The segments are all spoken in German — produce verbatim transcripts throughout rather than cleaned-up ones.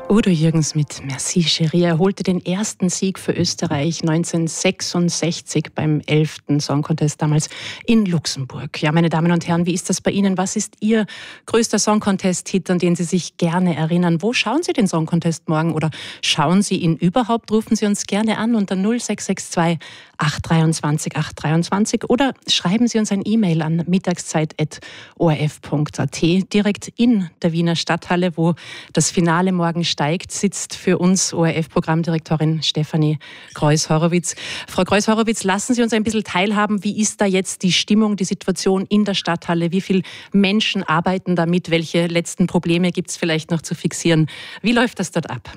Udo Jürgens mit Merci Chérie. Er holte den ersten Sieg für Österreich neunzehnhundertsechsundsechzig beim elften Song Contest damals in Luxemburg. Ja, meine Damen und Herren, wie ist das bei Ihnen? Was ist Ihr größter Song Contest-Hit, an den Sie sich gerne erinnern? Wo schauen Sie den Song Contest morgen oder schauen Sie ihn überhaupt? Rufen Sie uns gerne an unter null sechs sechs zwei acht zwei acht zwei oder schreiben Sie uns ein E-Mail an mittagszeit at o r f punkt a t. Direkt in der Wiener Stadthalle, wo das Finale morgen steigt, sitzt für uns O R F-Programmdirektorin Stefanie Kreuss-Horowitz. Frau Kreuss-Horowitz, lassen Sie uns ein bisschen teilhaben. Wie ist da jetzt die Stimmung, die Situation in der Stadthalle? Wie viele Menschen arbeiten damit? Welche letzten Probleme gibt es vielleicht noch zu fixieren? Wie läuft das dort ab?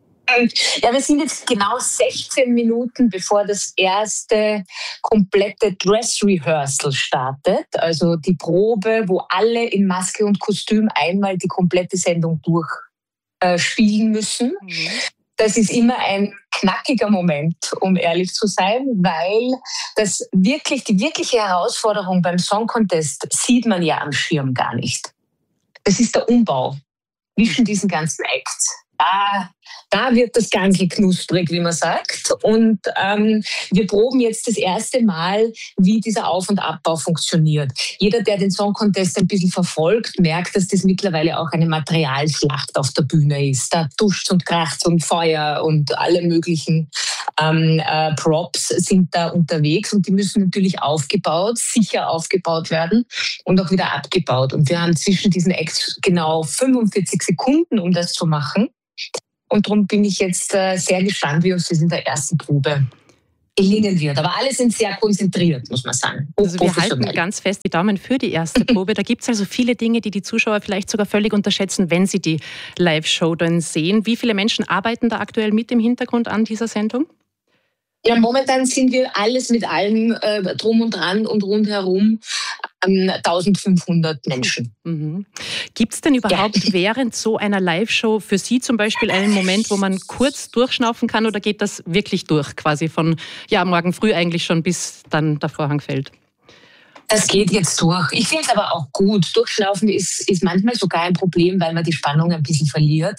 Ja, wir sind jetzt genau sechzehn Minuten, bevor das erste komplette Dress Rehearsal startet. Also die Probe, wo alle in Maske und Kostüm einmal die komplette Sendung durchspielen äh, müssen. Mhm. Das ist immer ein knackiger Moment, um ehrlich zu sein, weil das wirklich, die wirkliche Herausforderung beim Song Contest sieht man ja am Schirm gar nicht. Das ist der Umbau zwischen diesen ganzen Acts. Da, da wird das Ganze knusprig, wie man sagt. Und ähm, wir proben jetzt das erste Mal, wie dieser Auf- und Abbau funktioniert. Jeder, der den Song Contest ein bisschen verfolgt, merkt, dass das mittlerweile auch eine Materialschlacht auf der Bühne ist. Da duscht und kracht und Feuer und alle möglichen ähm, äh, Props sind da unterwegs. Und die müssen natürlich aufgebaut, sicher aufgebaut werden und auch wieder abgebaut. Und wir haben zwischen diesen Acts genau fünfundvierzig Sekunden, um das zu machen. Und darum bin ich jetzt äh, sehr gespannt, wie uns das in der ersten Probe gelingen wird. Aber alle sind sehr konzentriert, muss man sagen. Also wir halten ganz fest die Daumen für die erste Probe. Da gibt es also viele Dinge, die die Zuschauer vielleicht sogar völlig unterschätzen, wenn sie die Live-Show dann sehen. Wie viele Menschen arbeiten da aktuell mit im Hintergrund an dieser Sendung? Ja, momentan sind wir alles mit allem äh, drum und dran und rundherum ähm, eintausendfünfhundert Menschen. Mhm. Gibt es denn überhaupt ja. während so einer Live-Show für Sie zum Beispiel einen Moment, wo man kurz durchschnaufen kann, oder geht das wirklich durch, quasi von ja, morgen früh eigentlich schon, bis dann der Vorhang fällt? Das geht jetzt durch. Ich finde es aber auch gut. Durchschnaufen ist, ist manchmal sogar ein Problem, weil man die Spannung ein bisschen verliert.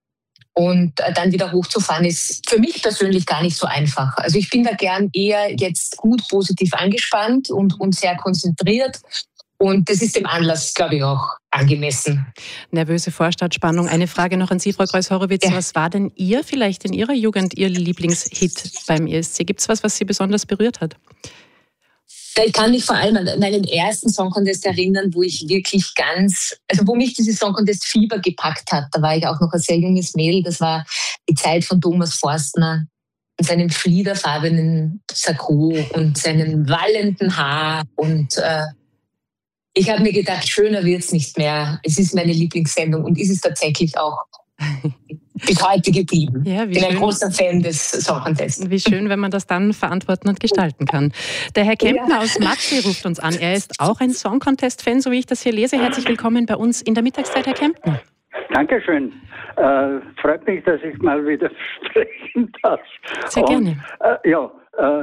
Und dann wieder hochzufahren ist für mich persönlich gar nicht so einfach. Also ich bin da gern eher jetzt gut positiv angespannt und, und sehr konzentriert. Und das ist dem Anlass, glaube ich, auch angemessen. Nervöse Vorstadtspannung. Eine Frage noch an Sie, Frau Kreuss-Horowitz. Ja. Was war denn Ihr, vielleicht in Ihrer Jugend, Ihr Lieblingshit beim E S C? Gibt es was, was Sie besonders berührt hat? Ich kann mich vor allem an meinen ersten Song Contest erinnern, wo ich wirklich ganz, also wo mich dieses Song Contest Fieber gepackt hat. Da war ich auch noch ein sehr junges Mädel. Das war die Zeit von Thomas Forstner und seinem fliederfarbenen Sakko und seinem wallenden Haar. Und äh, ich habe mir gedacht, schöner wird's nicht mehr. Es ist meine Lieblingssendung und ist es tatsächlich auch. Bis heute geblieben. Ja, ich bin ein großer Fan des Song Contests. Wie schön, wenn man das dann verantworten und gestalten kann. Der Herr Kempner ja. aus Matzee ruft uns an. Er ist auch ein Song Contest-Fan, so wie ich das hier lese. Herzlich willkommen bei uns in der Mittagszeit, Herr Kempner. Dankeschön. Äh, freut mich, dass ich mal wieder sprechen darf. Sehr und, gerne. Äh, ja, äh,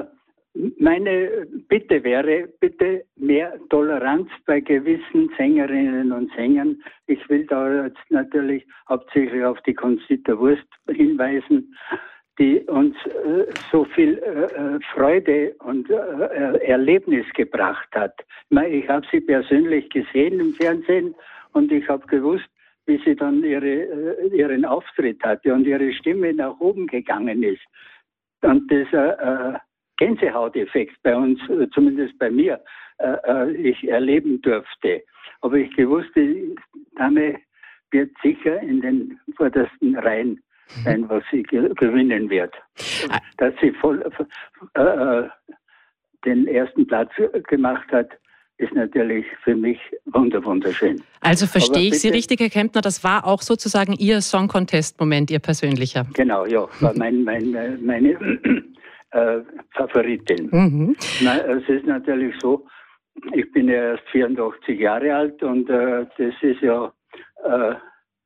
meine Bitte wäre, bitte mehr Toleranz bei gewissen Sängerinnen und Sängern. Ich will da jetzt natürlich hauptsächlich auf die Conchita Wurst hinweisen, die uns äh, so viel äh, Freude und äh, Erlebnis gebracht hat. Ich habe sie persönlich gesehen im Fernsehen und ich habe gewusst, wie sie dann ihre, äh, ihren Auftritt hatte und ihre Stimme nach oben gegangen ist. Und dieser äh, Gänsehauteffekt bei uns, zumindest bei mir, äh, ich erleben durfte. Aber ich gewusst, die Dame wird sicher in den vordersten Reihen sein, was sie ge- gewinnen wird. Und dass sie voll äh, den ersten Platz gemacht hat, ist natürlich für mich wunderschön. Also verstehe ich Sie richtig, Herr Kempner, das war auch sozusagen Ihr Song-Contest-Moment, Ihr persönlicher? Genau, ja, war mein, mein, meine Äh, Favoritin. Mhm. Na, es ist natürlich so, ich bin ja erst vierundachtzig Jahre alt und äh, das ist ja äh,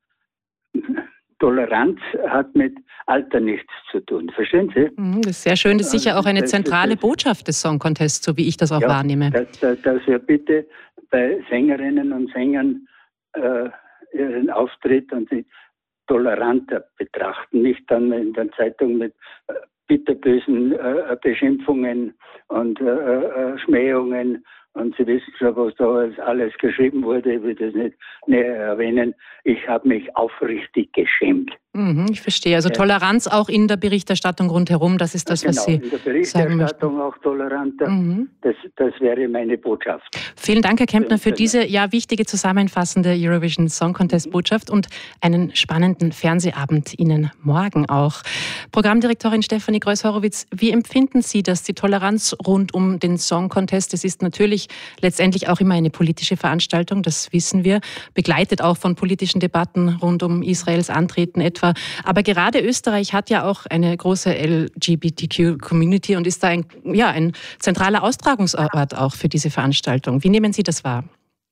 Toleranz hat mit Alter nichts zu tun. Verstehen Sie? Mhm, das ist sehr schön. Das ist sicher auch eine das, zentrale das, Botschaft des Song Contests, so wie ich das auch ja, wahrnehme. Dass, dass, dass wir bitte bei Sängerinnen und Sängern äh, ihren Auftritt und die toleranter betrachten, nicht dann in der Zeitung mit äh, bitterbösen äh, Beschimpfungen und äh, äh, Schmähungen. Und Sie wissen schon, was da alles geschrieben wurde. Ich will das nicht näher erwähnen. Ich habe mich aufrichtig geschämt. Mhm, ich verstehe. Also Toleranz auch in der Berichterstattung rundherum, das ist das, genau, was Sie in der Berichterstattung auch toleranter. Mhm. Das, das wäre meine Botschaft. Vielen Dank, Herr Kempner, für diese ja wichtige zusammenfassende Eurovision Song Contest Botschaft und einen spannenden Fernsehabend Ihnen morgen auch. Programmdirektorin Stefanie Greuß-Horowitz, wie empfinden Sie das, die Toleranz rund um den Song Contest? Es ist natürlich letztendlich auch immer eine politische Veranstaltung, das wissen wir, begleitet auch von politischen Debatten rund um Israels Antreten etwa. Aber gerade Österreich hat ja auch eine große L G B T Q-Community und ist da ein, ja, ein zentraler Austragungsort auch für diese Veranstaltung. Wie nehmen Sie das wahr?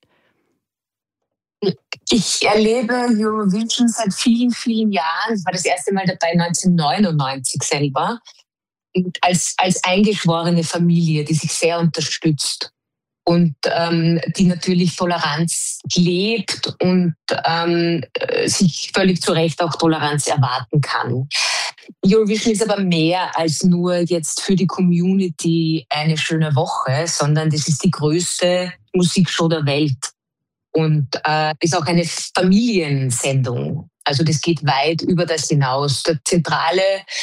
Ich erlebe Eurovision seit vielen, vielen Jahren. Ich war das erste Mal dabei neunzehnhundertneunundneunzig selber. Als, als eingeschworene Familie, die sich sehr unterstützt und ähm, die natürlich Toleranz lebt und ähm, sich völlig zu Recht auch Toleranz erwarten kann. Eurovision ist aber mehr als nur jetzt für die Community eine schöne Woche, sondern das ist die größte Musikshow der Welt und äh, ist auch eine Familiensendung. Also das geht weit über das hinaus. Der zentrale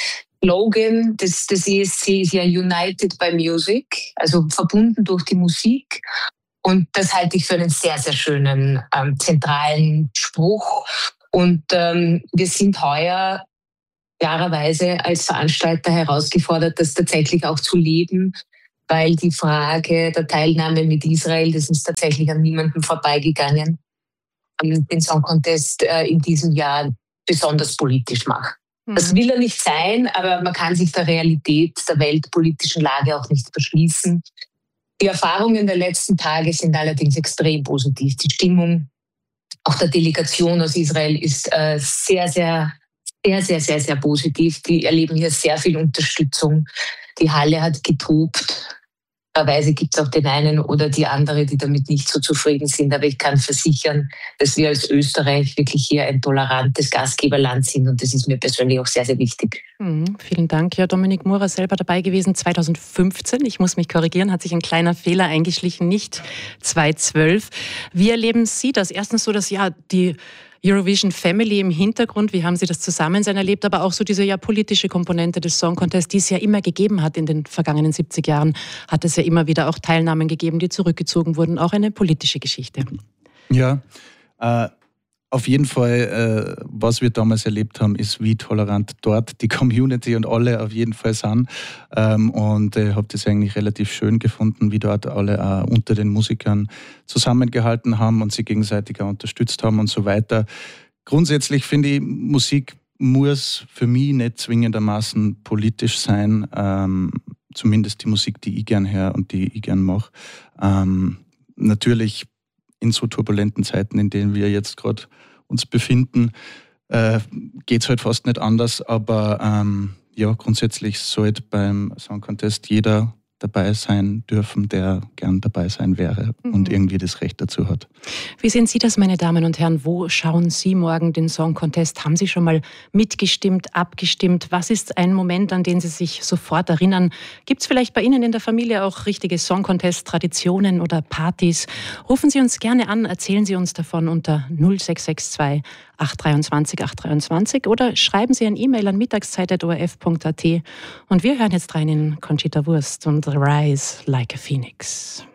Slogan des, des E S C ist ja United by Music, also verbunden durch die Musik. Und das halte ich für einen sehr, sehr schönen ähm, zentralen Spruch. Und ähm, wir sind heuer klarerweise als Veranstalter herausgefordert, das tatsächlich auch zu leben, weil die Frage der Teilnahme mit Israel, das ist tatsächlich an niemandem vorbeigegangen, ähm, den Song Contest äh, in diesem Jahr besonders politisch macht. Das will er nicht sein, aber man kann sich der Realität der weltpolitischen Lage auch nicht verschließen. Die Erfahrungen der letzten Tage sind allerdings extrem positiv. Die Stimmung auch der Delegation aus Israel ist äh, sehr, sehr, sehr, sehr, sehr, sehr positiv. Die erleben hier sehr viel Unterstützung. Die Halle hat getobt. Weise gibt es auch den einen oder die andere, die damit nicht so zufrieden sind. Aber ich kann versichern, dass wir als Österreich wirklich hier ein tolerantes Gastgeberland sind. Und das ist mir persönlich auch sehr, sehr wichtig. Mhm, vielen Dank. Ja, Dominik Murer selber dabei gewesen zweitausendfünfzehn. Ich muss mich korrigieren, hat sich ein kleiner Fehler eingeschlichen, nicht zweitausendzwölf. Wie erleben Sie das? Erstens so, dass ja die Eurovision Family im Hintergrund, wie haben Sie das Zusammensein erlebt, aber auch so diese ja politische Komponente des Song Contest, die es ja immer gegeben hat in den vergangenen siebzig Jahren, hat es ja immer wieder auch Teilnahmen gegeben, die zurückgezogen wurden, auch eine politische Geschichte. Ja, äh, auf jeden Fall, äh, was wir damals erlebt haben, ist, wie tolerant dort die Community und alle auf jeden Fall sind. Ähm, und ich äh, habe das eigentlich relativ schön gefunden, wie dort alle auch unter den Musikern zusammengehalten haben und sie gegenseitig auch unterstützt haben und so weiter. Grundsätzlich finde ich, Musik muss für mich nicht zwingendermaßen politisch sein, ähm, zumindest die Musik, die ich gern höre und die ich gern mache. Ähm, natürlich in so turbulenten Zeiten, in denen wir jetzt gerade uns befinden, äh, geht es halt fast nicht anders. Aber ähm, ja, grundsätzlich sollte beim Song Contest jeder dabei sein dürfen, der gern dabei sein wäre mhm. und irgendwie das Recht dazu hat. Wie sehen Sie das, meine Damen und Herren? Wo schauen Sie morgen den Song Contest? Haben Sie schon mal mitgestimmt, abgestimmt? Was ist ein Moment, an den Sie sich sofort erinnern? Gibt es vielleicht bei Ihnen in der Familie auch richtige Song Contest-Traditionen oder Partys? Rufen Sie uns gerne an, erzählen Sie uns davon unter null sechs sechs zwei acht zwei zwei acht zwei zwei oder schreiben Sie ein E-Mail an mittagszeit punkt o r f punkt a t. Und wir hören jetzt rein in Conchita Wurst und Rise Like a Phoenix.